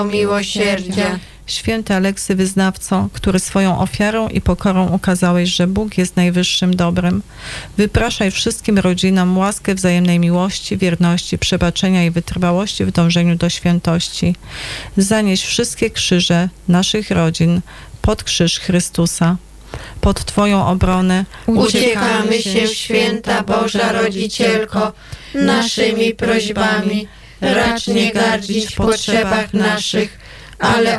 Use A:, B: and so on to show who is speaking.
A: miłosierdzia.
B: Święty Aleksy, wyznawco, który swoją ofiarą i pokorą ukazałeś, że Bóg jest najwyższym dobrem, wypraszaj wszystkim rodzinom łaskę wzajemnej miłości, wierności, przebaczenia i wytrwałości w dążeniu do świętości. Zanieś wszystkie krzyże naszych rodzin pod krzyż Chrystusa. Pod Twoją obronę
A: Uciekamy się, święta Boża Rodzicielko, naszymi prośbami. Racz nie gardzić w potrzebach naszych, ale